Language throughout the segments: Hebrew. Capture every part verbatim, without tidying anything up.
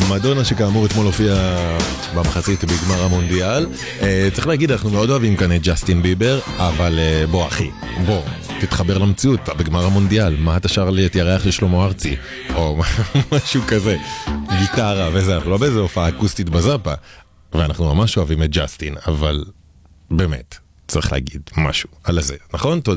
מדונה שכאמור אתמול הופיע במחצית בגמר המונדיאל. צריך להגיד, אנחנו מאוד אוהבים כאן את ג'סטין ביבר, אבל בוא אחי, בוא, תתחבר למציאות, בגמר המונדיאל, מה אתה שר לי את ירח של שלמה ארצי? או משהו כזה, גיטרה וזה, אנחנו לא באיזה הופעה אקוסטית בזאפה, ואנחנו ממש אוהבים את ג'סטין, אבל באמת, צריך להגיד משהו על זה, נכון? תודה.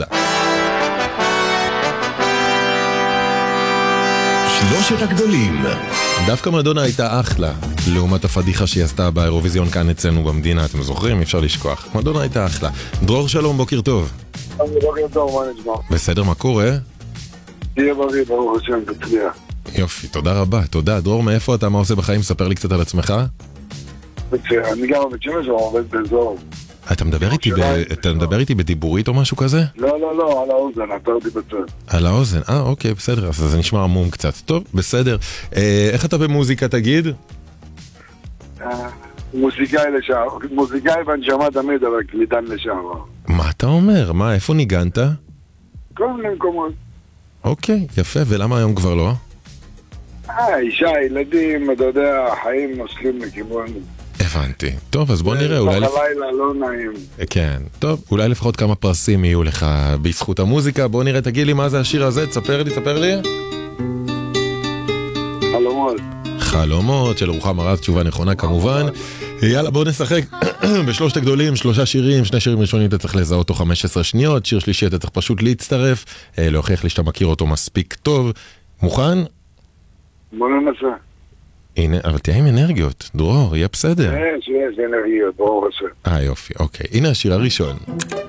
שלושת הגדולים. דווקא מדונה הייתה אחלה, לעומת הפדיחה שהיא עשתה באירוויזיון כאן אצלנו במדינה, אתם זוכרים? אפשר לשכוח. מדונה הייתה אחלה. דרור שלום, בוקר טוב. בוקר טוב, מה נשמע? בסדר, מה קורה? תהיה בריא, ברוך השם, תצליח. יופי, תודה רבה, תודה. דרור, מאיפה אתה? מה עושה בחיים? ספר לי קצת על עצמך. אני גר בבית שמש, אבל עובד באזור. אתה מדבר איתי ב... אתה מדבר איתי בדיבורית או משהו כזה? לא, לא, לא, על האוזן, עצרתי בצד. על האוזן, אה, אוקיי, בסדר, אז זה נשמע עמום קצת. טוב, בסדר. אה, איך אתה במוזיקה, תגיד? מוזיקאי לשער, מוזיקאי בנשמה תמיד, אבל קלידן לשער. מה אתה אומר? מה, איפה ניגנת? כל מיני מקומות. אוקיי, יפה, ולמה היום כבר לא? אה, אישה, ילדים, אתה יודע, החיים נוסעים לכיוון. הבנתי. טוב, אז בוא נראה, אולי... לפ... הלילה לא נעים. כן, טוב, אולי לפחות כמה פרסים יהיו לך בזכות המוזיקה. בוא נראה, תגיד לי מה זה השיר הזה, תספר לי, תספר לי. חלומות. חלומות של רוחמה רז, תשובה נכונה כמובן. יאללה, בוא נשחק בשלושת הגדולים, שלושה שירים, שני שירים ראשונים אתה צריך לזהות אותו חמש עשרה שניות, שיר שלישי אתה צריך פשוט להצטרף, להוכיח לי שאתה מכיר אותו מספיק טוב. מוכן? בוא ננסה. הנה, אבל תהיה עם אנרגיות, דרור, יהיה בסדר. יש, יש אנרגיות, ברוך השם. אה, יופי, אוקיי. הנה השיר הראשון.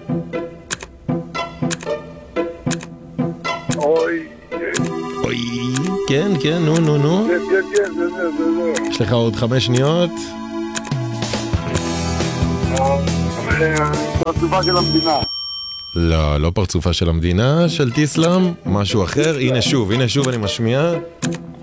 אוי. אוי, כן, כן, נו, נו, נו. כן, כן, כן, זה זה, זה זה. יש לך עוד חמש שניות. פרצופה של המדינה. לא, לא פרצופה של המדינה, של טיסלאם, משהו אחר. הנה שוב, הנה שוב אני משמיע.